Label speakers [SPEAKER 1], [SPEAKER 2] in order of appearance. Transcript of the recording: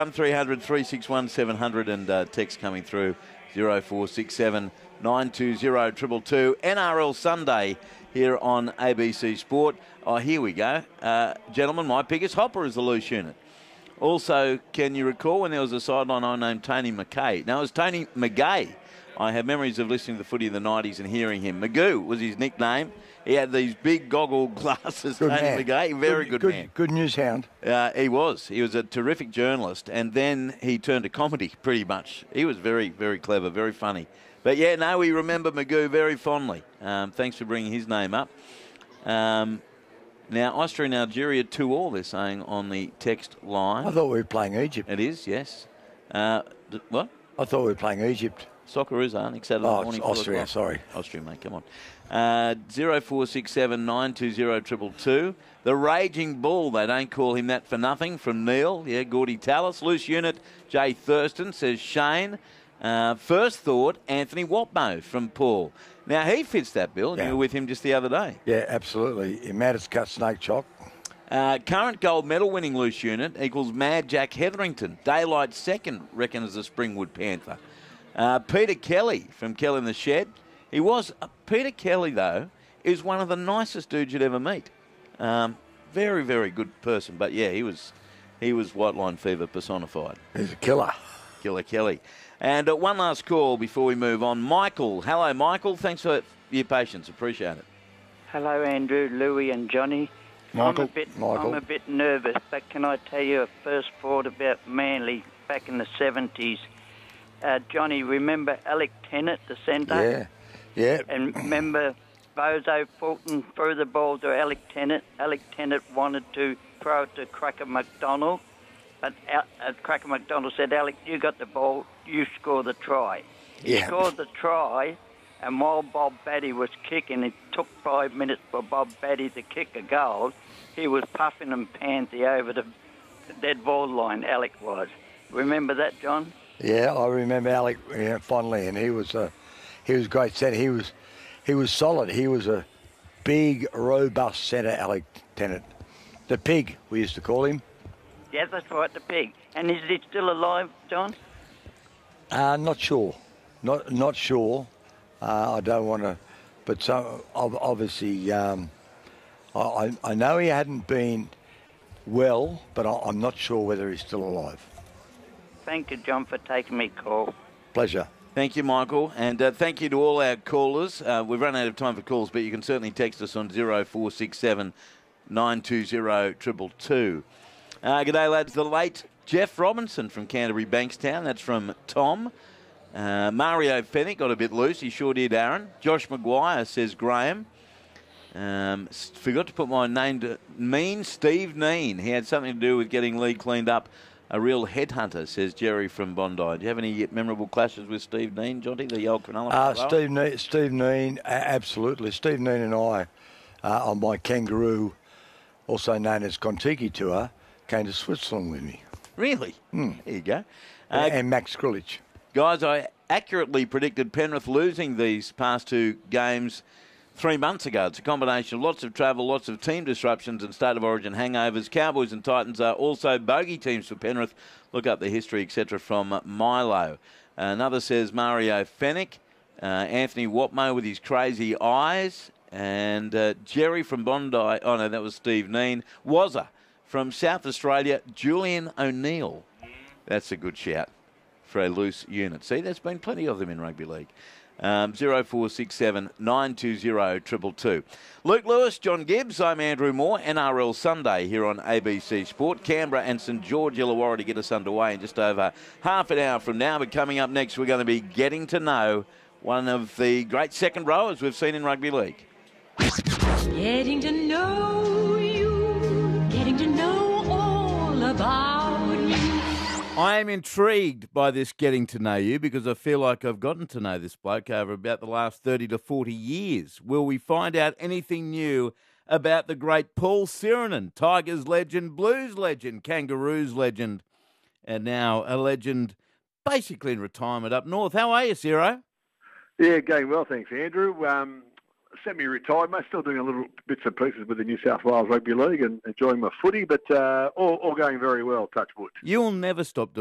[SPEAKER 1] 1300 361 700 and text coming through 0467 920 222. NRL Sunday here on ABC Sport. Oh, here we go. Gentlemen, my biggest hopper is the loose unit. Also, can you recall when there was a sideline I named Tony McKay? Now, it was Tony McGay. I have memories of listening to the footy in the 90s and hearing him. Magoo was his nickname. He had these big goggle glasses,
[SPEAKER 2] Good
[SPEAKER 1] Tony
[SPEAKER 2] man.
[SPEAKER 1] McGay. Very good man.
[SPEAKER 2] Good news hound.
[SPEAKER 1] He was. He was a terrific journalist, and then he turned to comedy pretty much. He was very, very clever, very funny. But, yeah, no, we remember Magoo very fondly. Thanks for bringing his name up. Now, Austria and Algeria 2-2, they're saying on the text line.
[SPEAKER 2] I thought we were playing Egypt.
[SPEAKER 1] It is, yes. What?
[SPEAKER 2] I thought we were playing Egypt.
[SPEAKER 1] Socceroos, aren't Saturday morning.
[SPEAKER 2] It's Austria, sorry.
[SPEAKER 1] Austria, mate, come on. 0467 920 222. The Raging Bull, they don't call him that for nothing, from Neil. Yeah, Gordy Tallis. Loose unit, Jay Thurston, says Shane. First thought, Anthony Watmo from Paul. Now, he fits that bill, and you were with him just the other day.
[SPEAKER 2] Yeah, absolutely. Maddest cut snake chop.
[SPEAKER 1] Current gold medal winning loose unit equals Mad Jack Hetherington. Daylight second, reckon, as a Springwood Panther. Peter Kelly from Kelly in the Shed. Peter Kelly, though, is one of the nicest dudes you'd ever meet. Very, very good person. But, yeah, he was White Line Fever personified.
[SPEAKER 2] He's a killer.
[SPEAKER 1] Killer Kelly. And one last call before we move on. Michael. Hello, Michael. Thanks for your patience. Appreciate it.
[SPEAKER 3] Hello, Andrew, Louie and Johnny.
[SPEAKER 2] Michael.
[SPEAKER 3] I'm a bit nervous, but can I tell you a first thought about Manly back in the 70s? Johnny, remember Alec Tennant, the centre?
[SPEAKER 2] Yeah.
[SPEAKER 3] And remember Bozo Fulton threw the ball to Alec Tennant. Alec Tennant wanted to throw it to Cracker McDonald, but Cracker McDonald said, Alec, you got the ball, you score the try. He scored the try, and while Bob Batty was kicking, it took 5 minutes for Bob Batty to kick a goal. He was puffing and panty over the dead ball line, Alec was. Remember that, John?
[SPEAKER 2] Yeah, I remember Alec fondly, and he was great centre. He was solid. He was a big, robust centre, Alec Tennant. The pig, we used to call him.
[SPEAKER 3] Yeah, that's right, the pig. And is he still alive, John?
[SPEAKER 2] Not sure. Not sure. I don't want to, but obviously, I know he hadn't been well, but I'm not sure whether he's still alive.
[SPEAKER 3] Thank you, John, for taking me call.
[SPEAKER 2] Pleasure.
[SPEAKER 1] Thank you, Michael. And thank you to all our callers. We've run out of time for calls, but you can certainly text us on 0467 920 222. G'day, lads. The late Jeff Robinson from Canterbury Bankstown. That's from Tom. Mario Fennick got a bit loose. He sure did, Aaron. Josh Maguire, says Graham. Forgot to put my name to Mean Steve Neen. He had something to do with getting Lee cleaned up. A real headhunter, says Jerry from Bondi. Do you have any memorable clashes with Steve Neen, Jonty, the old Cronulla?
[SPEAKER 2] Steve Neen, absolutely. Steve Neen and I, on my Kangaroo, also known as Kontiki tour, came to Switzerland with me.
[SPEAKER 1] Really? There you go.
[SPEAKER 2] And Max Krilich.
[SPEAKER 1] Guys, I accurately predicted Penrith losing these past two games 3 months ago. It's a combination of lots of travel, lots of team disruptions and state of origin hangovers. Cowboys and Titans are also bogey teams for Penrith. Look up the history, etc. from Milo. Another says Mario Fennick, Anthony Watmo with his crazy eyes, and Jerry from Bondi. Oh, no, that was Steve Neen. Wazza from South Australia, Julian O'Neill. That's a good shout for a loose unit. See, there's been plenty of them in rugby league. 0467 920 222. Luke Lewis, John Gibbs, I'm Andrew Moore. NRL Sunday here on ABC Sport. Canberra and St George Illawarra to get us underway in just over half an hour from now. But coming up next, we're going to be getting to know one of the great second rowers we've seen in rugby league.
[SPEAKER 4] Getting to know you, getting to know all about you.
[SPEAKER 1] I am intrigued by this getting to know you because I feel like I've gotten to know this bloke over about the last 30 to 40 years. Will we find out anything new about the great Paul Sirenen, Tigers legend, Blues legend, Kangaroos legend, and now a legend basically in retirement up north? How are you, Ciro?
[SPEAKER 5] Yeah, going well, thanks, Andrew. semi-retired, mate. Still doing a little bits and pieces with the New South Wales Rugby League and enjoying my footy, but all going very well, touch wood.
[SPEAKER 1] You'll never stop